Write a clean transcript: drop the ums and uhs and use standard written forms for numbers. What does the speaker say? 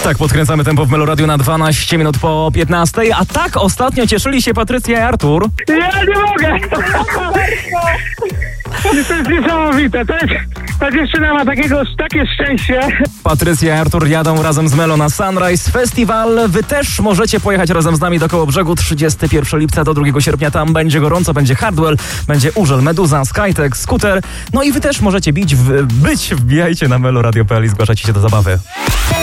Tak, podkręcamy tempo w Meloradiu na 12 minut po 15. A tak ostatnio cieszyli się Patrycja i Artur. Ja nie mogę! To jest niesamowite. Ta dziewczyna ma takie szczęście. Patrycja i Artur jadą razem z Melo na Sunrise Festival. Wy też możecie pojechać razem z nami do Kołobrzegu. 31 lipca do 2 sierpnia. Tam będzie gorąco, będzie Hardwell, będzie Urzel, Meduza, Skytech, Scooter. No i wy też możecie być. Wbijajcie na meloradio.pl i zgłaszajcie się do zabawy.